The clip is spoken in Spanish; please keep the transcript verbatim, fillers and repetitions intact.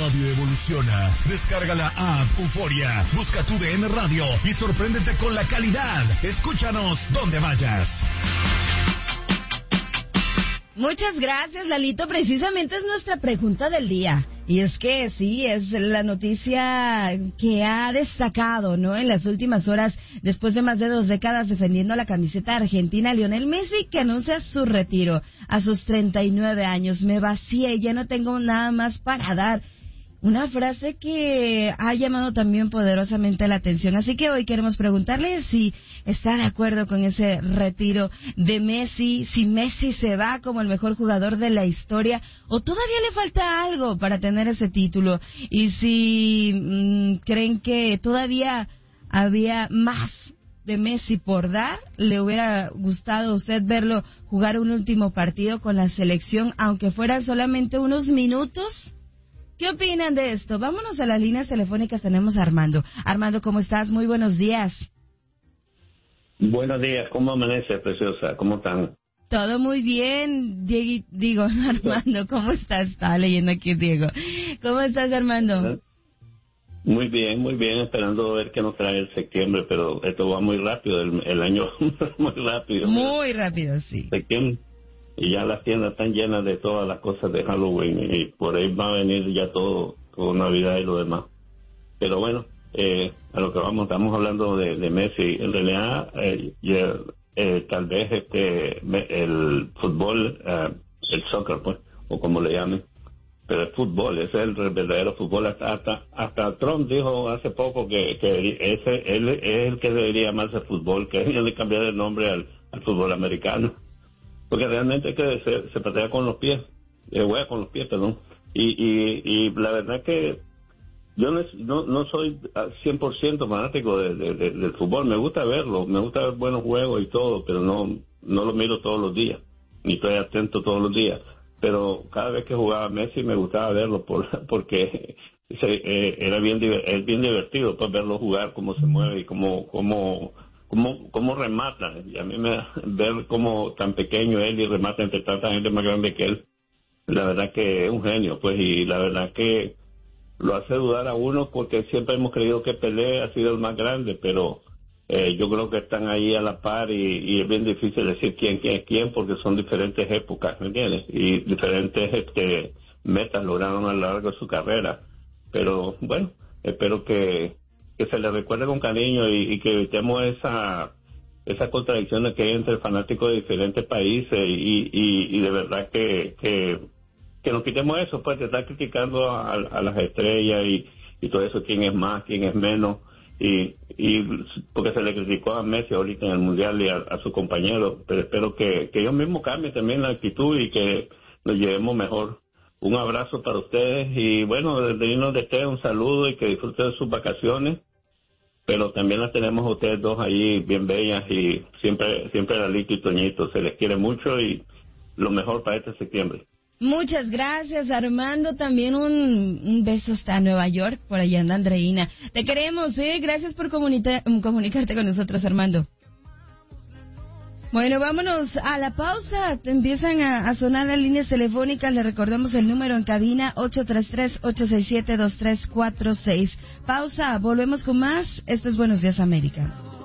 Radio evoluciona. Descarga la app Euforia, busca tu D N Radio y sorpréndete con la calidad. Escúchanos donde vayas. Muchas gracias, Lalito. Precisamente es nuestra pregunta del día. Y es que sí, es la noticia que ha destacado, ¿no? En las últimas horas, después de más de dos décadas defendiendo la camiseta argentina, Lionel Messi, que anuncia su retiro a sus treinta y nueve años. Me vacié, ya no tengo nada más para dar. Una frase que ha llamado también poderosamente la atención. Así que hoy queremos preguntarle si está de acuerdo con ese retiro de Messi, si Messi se va como el mejor jugador de la historia o todavía le falta algo para tener ese título. Y si mmm, creen que todavía había más de Messi por dar, le hubiera gustado a usted verlo jugar un último partido con la selección, aunque fueran solamente unos minutos. ¿Qué opinan de esto? Vámonos a las líneas telefónicas, tenemos a Armando. Armando, ¿cómo estás? Muy buenos días. Buenos días, ¿cómo amanece, preciosa? ¿Cómo están? Todo muy bien, Diego, digo, Armando, ¿cómo estás? Estaba leyendo aquí, Diego. ¿Cómo estás, Armando? Muy bien, muy bien, esperando ver qué nos trae el septiembre, pero esto va muy rápido, el, el año muy rápido. Muy rápido, sí. Septiembre. Y ya las tiendas están llenas de todas las cosas de Halloween y por ahí va a venir ya todo, con Navidad y lo demás. Pero bueno, eh, a lo que vamos, estamos hablando de, de Messi. En realidad, eh, ya, eh, tal vez este el fútbol, eh, el soccer, pues, o como le llamen, pero el fútbol, ese es el verdadero fútbol. Hasta hasta, hasta Trump dijo hace poco que, que ese él es el que debería llamarse fútbol, que debería de cambiar el nombre al, al fútbol americano. Porque realmente es que se, se patea con los pies, eh, juega con los pies, perdón. Y, y, y la verdad que yo no, no, no soy cien por ciento fanático de, de, de, del fútbol. Me gusta verlo, me gusta ver buenos juegos y todo, pero no no lo miro todos los días, ni estoy atento todos los días. Pero cada vez que jugaba Messi me gustaba verlo por, porque se, eh, era bien es bien divertido pues verlo jugar, cómo se mueve y cómo... cómo Cómo, cómo remata, y a mí me ver cómo tan pequeño él y remata entre tanta gente más grande que él, la verdad que es un genio, pues, y la verdad que lo hace dudar a uno porque siempre hemos creído que Pelé ha sido el más grande, pero eh, yo creo que están ahí a la par y, y es bien difícil decir quién, quién es quién porque son diferentes épocas, ¿me entiendes? Y diferentes este, metas lograron a lo largo de su carrera, pero bueno, espero que que se le recuerde con cariño y, y que evitemos esa esas contradicciones que hay entre fanáticos de diferentes países y, y, y de verdad que, que que nos quitemos eso, pues de estar criticando a, a las estrellas y, y todo eso, quién es más, quién es menos, y, y porque se le criticó a Messi ahorita en el Mundial y a, a sus compañeros, pero espero que, que ellos mismos cambien también la actitud y que nos llevemos mejor. Un abrazo para ustedes y bueno, desde irnos de ustedes un saludo y que disfruten de sus vacaciones. Pero también las tenemos a ustedes dos ahí bien bellas y siempre, siempre Lalito y Toñito. Se les quiere mucho y lo mejor para este septiembre. Muchas gracias, Armando. También un, un beso hasta Nueva York. Por allá anda Andreina. Te queremos, ¿eh? Gracias por comunica- comunicarte con nosotros, Armando. Bueno, vámonos a la pausa. Te empiezan a, a sonar las líneas telefónicas. Le recordamos el número en cabina ocho tres tres, ocho seis siete, dos tres cuatro seis. Pausa, volvemos con más. Esto es Buenos Días América.